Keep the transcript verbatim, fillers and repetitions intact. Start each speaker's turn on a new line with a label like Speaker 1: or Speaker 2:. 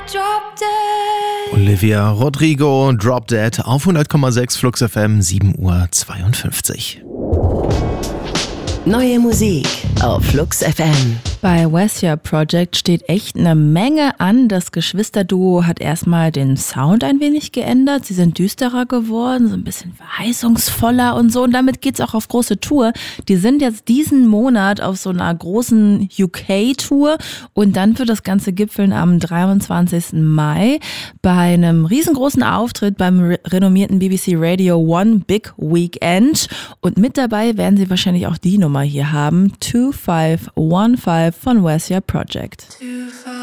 Speaker 1: Drop Dead.
Speaker 2: Olivia Rodrigo, Drop Dead auf hundert Komma sechs Flux F M, sieben Uhr zweiundfünfzig.
Speaker 3: Neue Musik auf Flux F M.
Speaker 4: Bei Westia Project steht echt eine Menge an. Das Geschwisterduo hat erstmal den Sound ein wenig geändert. Sie sind düsterer geworden, so ein bisschen verheißungsvoller und so. Und damit geht's auch auf große Tour. Die sind jetzt diesen Monat auf so einer großen U K-Tour. Und dann wird das Ganze gipfeln am dreiundzwanzigsten Mai bei einem riesengroßen Auftritt beim re- renommierten B B C Radio One Big Weekend. Und mit dabei werden sie wahrscheinlich auch die Nummer hier haben. zwei fünf eins fünf von Westia Project.